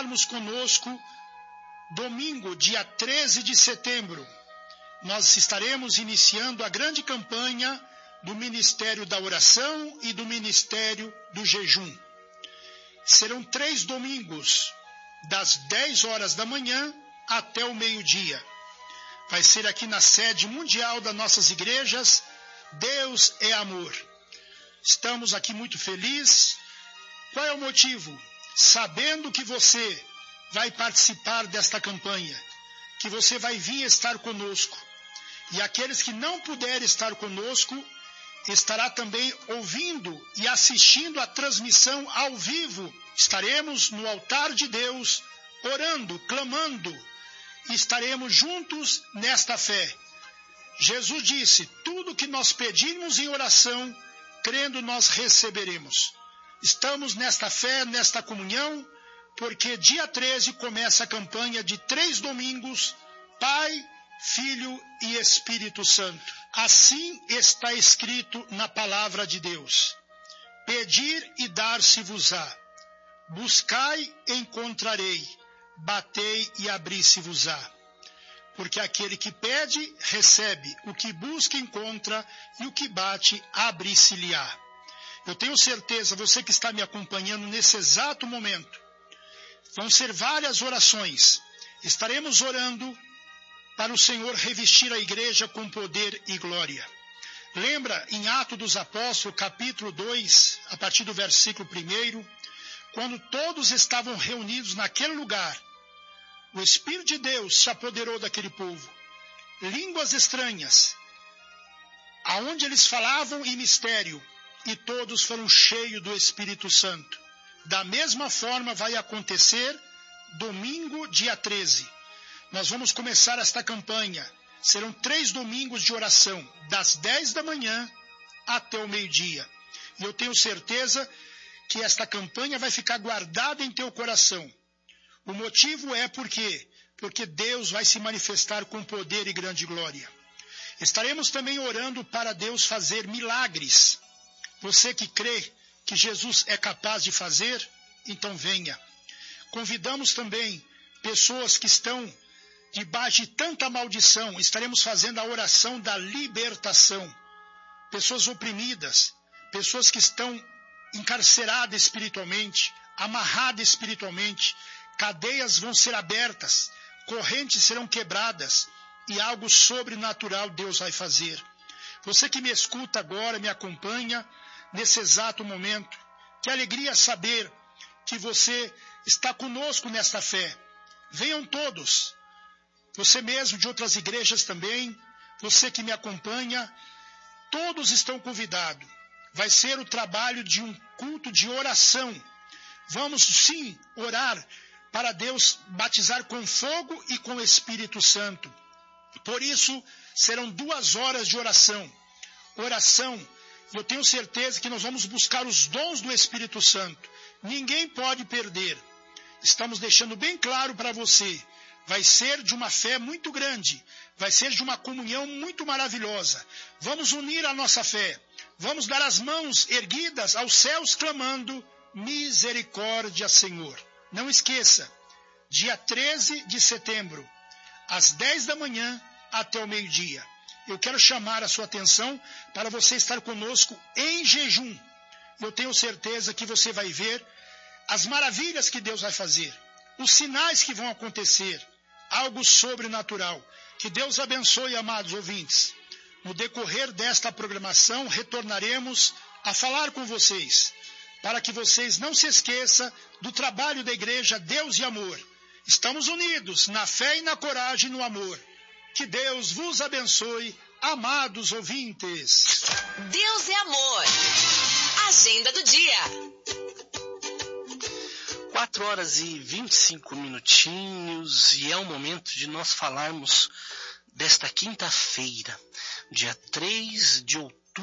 estarmos conosco domingo, dia 13 de setembro. Nós estaremos iniciando a grande campanha do Ministério da Oração e do Ministério do Jejum. Serão 3 domingos, das 10 horas da manhã até o meio-dia. Vai ser aqui na sede mundial das nossas igrejas, Deus é Amor. Estamos aqui muito felizes. Qual é o motivo? Sabendo que você vai participar desta campanha, que você vai vir estar conosco. E aqueles que não puderem estar conosco, estará também ouvindo e assistindo a transmissão ao vivo. Estaremos no altar de Deus, orando, clamando, e estaremos juntos nesta fé. Jesus disse, tudo que nós pedirmos em oração, crendo nós receberemos. Estamos nesta fé, nesta comunhão, porque dia 13 começa a campanha de 3 domingos, Pai, Filho e Espírito Santo. Assim está escrito na palavra de Deus. Pedir e dar-se-vos-á. Buscai, encontrarei. Batei e abri-se-vos-á. Porque aquele que pede, recebe. O que busca, encontra. E o que bate, abre-se-lhe-á. Eu tenho certeza, você que está me acompanhando nesse exato momento, vão ser várias orações. Estaremos orando para o Senhor revestir a igreja com poder e glória. Lembra em Atos dos Apóstolos, capítulo 2, a partir do versículo 1, quando todos estavam reunidos naquele lugar, o Espírito de Deus se apoderou daquele povo. Línguas estranhas, aonde eles falavam em mistério, e todos foram cheios do Espírito Santo. Da mesma forma vai acontecer domingo, dia 13. Nós vamos começar esta campanha. Serão 3 domingos de oração, das 10 da manhã até o meio-dia. E eu tenho certeza que esta campanha vai ficar guardada em teu coração. O motivo é porque Deus vai se manifestar com poder e grande glória. Estaremos também orando para Deus fazer milagres. Você que crê que Jesus é capaz de fazer, então venha. Convidamos também pessoas que estão debaixo de tanta maldição. Estaremos fazendo a oração da libertação. Pessoas oprimidas, pessoas que estão encarceradas espiritualmente, amarradas espiritualmente, cadeias vão ser abertas, correntes serão quebradas e algo sobrenatural Deus vai fazer. Você que me escuta agora, me acompanha nesse exato momento, que alegria saber que você está conosco nesta fé. Venham todos, você mesmo de outras igrejas também, você que me acompanha, todos estão convidados. Vai ser o trabalho de um culto de oração. Vamos sim orar para Deus batizar com fogo e com o Espírito Santo. Por isso, serão 2 horas de oração. Oração, eu tenho certeza que nós vamos buscar os dons do Espírito Santo. Ninguém pode perder. Estamos deixando bem claro para você. Vai ser de uma fé muito grande. Vai ser de uma comunhão muito maravilhosa. Vamos unir a nossa fé. Vamos dar as mãos erguidas aos céus clamando, misericórdia, Senhor. Não esqueça, dia 13 de setembro, às 10 da manhã até o meio-dia. Eu quero chamar a sua atenção para você estar conosco em jejum. Eu tenho certeza que você vai ver as maravilhas que Deus vai fazer, os sinais que vão acontecer, algo sobrenatural. Que Deus abençoe, amados ouvintes. No decorrer desta programação, retornaremos a falar com vocês, para que vocês não se esqueçam do trabalho da igreja Deus e Amor. Estamos unidos na fé e na coragem e no amor. Que Deus vos abençoe, amados ouvintes. Deus é Amor. Agenda do dia. 4 horas e 25 minutinhos e é o momento de nós falarmos desta quinta-feira, dia 3 de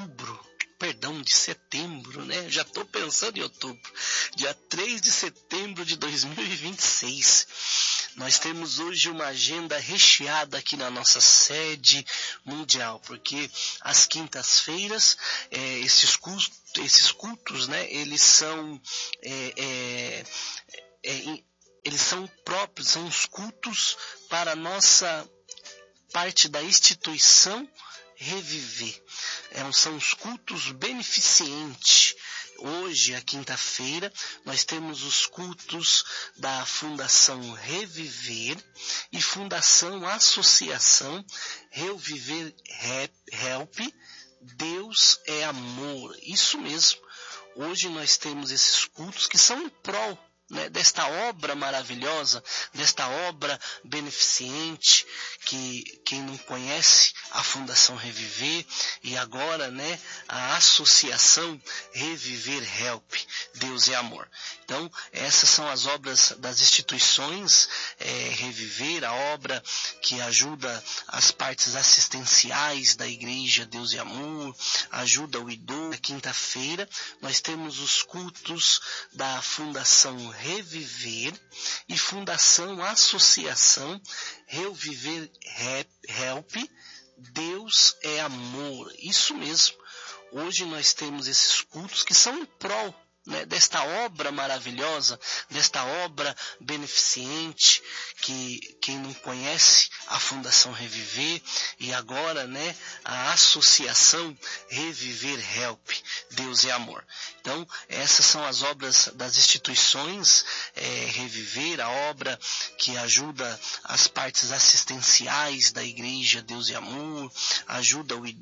setembro, né? Já estou pensando em outubro. Dia 3 de setembro de 2026. Nós temos hoje uma agenda recheada aqui na nossa sede mundial, porque às quintas-feiras, esses cultos, né, eles são eles são próprios, são os cultos para a nossa parte da instituição Reviver. São os cultos beneficentes. Hoje, a quinta-feira, nós temos os cultos da Fundação Reviver e Fundação Associação Reviver Help. Deus é amor. Isso mesmo. Hoje nós temos esses cultos que são em prol, né, desta obra maravilhosa, desta obra beneficente, que quem não conhece a Fundação Reviver e agora, né, a Associação Reviver Help, Deus é Amor. Então, essas são as obras das instituições Reviver, a obra que ajuda as partes assistenciais da igreja Deus é Amor, ajuda o idoso. Na quinta-feira, nós temos os cultos da Fundação Reviver e Fundação Associação Reviver Help, Deus é Amor. Isso mesmo. Hoje nós temos esses cultos que são em prol, né, desta obra maravilhosa, desta obra beneficente, que quem não conhece a Fundação Reviver e agora, né, a Associação Reviver Help, Deus é Amor. Então, essas são as obras das instituições Reviver, a obra que ajuda as partes assistenciais da igreja Deus é Amor, ajuda o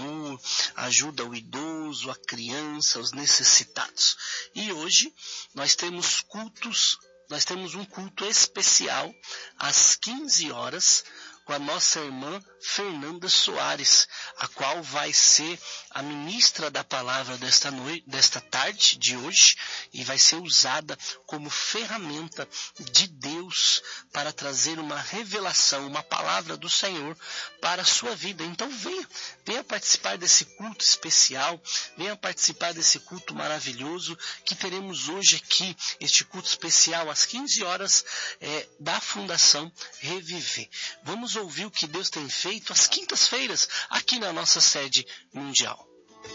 idoso, a criança, os necessitados. E hoje nós temos um culto especial às 15 horas com a nossa irmã Fernanda Soares, a qual vai ser a ministra da palavra desta tarde de hoje e vai ser usada como ferramenta de Deus para trazer uma revelação, uma palavra do Senhor para a sua vida. Então venha participar desse culto especial, venha participar desse culto maravilhoso que teremos hoje aqui, este culto especial às 15 horas da Fundação Reviver. Vamos ouvir o que Deus tem feito às quintas-feiras aqui na nossa sede mundial.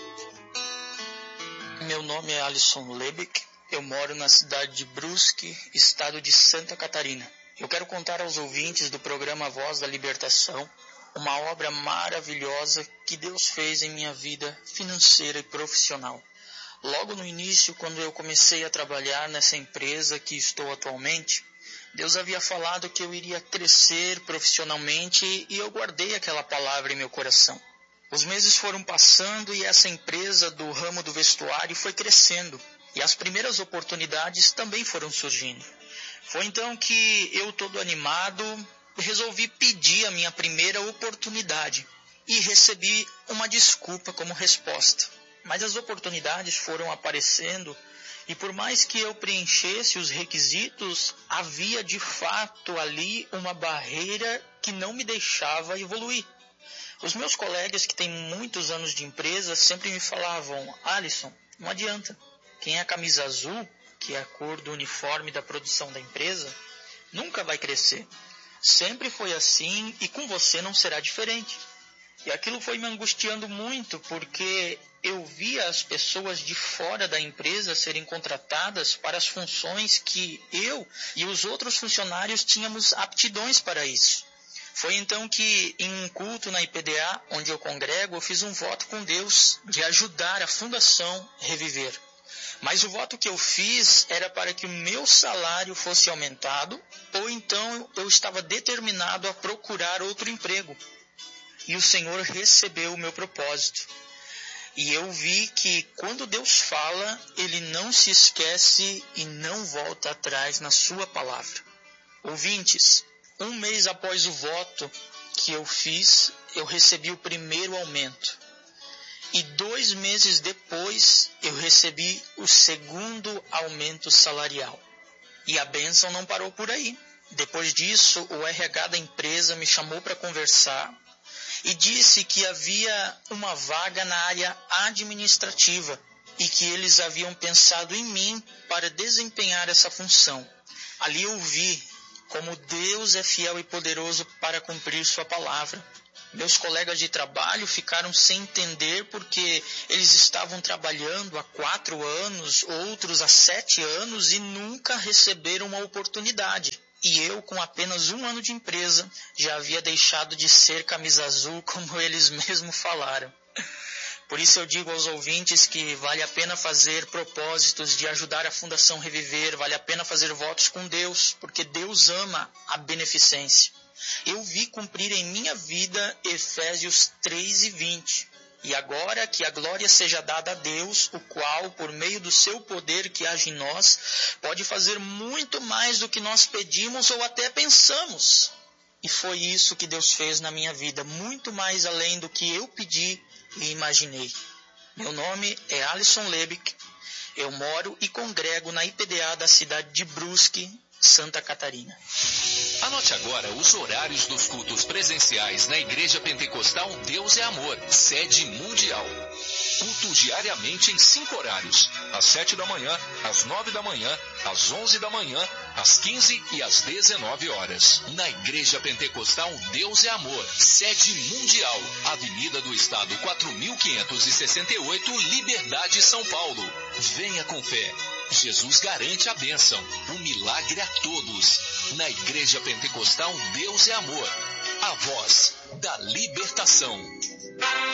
Meu nome é Alisson Lebick, eu moro na cidade de Brusque, estado de Santa Catarina. Eu quero contar aos ouvintes do programa Voz da Libertação uma obra maravilhosa que Deus fez em minha vida financeira e profissional. Logo no início, quando eu comecei a trabalhar nessa empresa que estou atualmente, Deus havia falado que eu iria crescer profissionalmente e eu guardei aquela palavra em meu coração. Os meses foram passando e essa empresa do ramo do vestuário foi crescendo e as primeiras oportunidades também foram surgindo. Foi então que eu, todo animado, resolvi pedir a minha primeira oportunidade e recebi uma desculpa como resposta. Mas as oportunidades foram aparecendo e por mais que eu preenchesse os requisitos, havia de fato ali uma barreira que não me deixava evoluir. Os meus colegas que têm muitos anos de empresa sempre me falavam: Alisson, não adianta. Quem é a camisa azul, que é a cor do uniforme da produção da empresa, nunca vai crescer. Sempre foi assim e com você não será diferente. E aquilo foi me angustiando muito, porque eu via as pessoas de fora da empresa serem contratadas para as funções que eu e os outros funcionários tínhamos aptidões para isso. Foi então que, em um culto na IPDA, onde eu congrego, eu fiz um voto com Deus de ajudar a Fundação Reviver. Mas o voto que eu fiz era para que o meu salário fosse aumentado, ou então eu estava determinado a procurar outro emprego. E o Senhor recebeu o meu propósito. E eu vi que quando Deus fala, Ele não se esquece e não volta atrás na sua palavra. Ouvintes, um mês após o voto que eu fiz, eu recebi o primeiro aumento. E 2 meses depois, eu recebi o segundo aumento salarial. E a bênção não parou por aí. Depois disso, o RH da empresa me chamou para conversar e disse que havia uma vaga na área administrativa e que eles haviam pensado em mim para desempenhar essa função. Ali eu vi como Deus é fiel e poderoso para cumprir sua palavra. Meus colegas de trabalho ficaram sem entender porque eles estavam trabalhando há 4 anos, outros há 7 anos e nunca receberam uma oportunidade. E eu, com apenas 1 ano de empresa, já havia deixado de ser camisa azul, como eles mesmos falaram. Por isso eu digo aos ouvintes que vale a pena fazer propósitos de ajudar a Fundação Reviver, vale a pena fazer votos com Deus, porque Deus ama a beneficência. Eu vi cumprir em minha vida Efésios 3:20. E agora que a glória seja dada a Deus, o qual, por meio do seu poder que age em nós, pode fazer muito mais do que nós pedimos ou até pensamos. E foi isso que Deus fez na minha vida, muito mais além do que eu pedi e imaginei. Meu nome é Alisson Lebick, eu moro e congrego na IPDA da cidade de Brusque, Santa Catarina. Anote agora os horários dos cultos presenciais na Igreja Pentecostal Deus é Amor, sede mundial. Culto diariamente em 5 horários, às 7 da manhã, às 9 da manhã, às 11 da manhã, às 15 e às 19 horas. Na Igreja Pentecostal Deus é Amor, sede mundial, Avenida do Estado 4568, Liberdade, São Paulo. Venha com fé. Jesus garante a bênção, o milagre a todos. Na Igreja Pentecostal Deus é Amor, a voz da libertação.